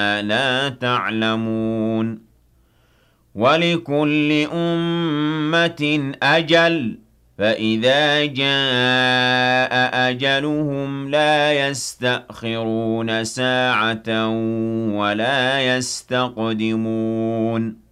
لَا تَعْلَمُونَ وَلِكُلِّ أُمَّةٍ أَجَلٌ ۖ فَإِذَا جَاءَ أَجَلُهُمْ لَا يَسْتَأْخِرُونَ سَاعَةً ۖ وَلَا يَسْتَقْدِمُونَ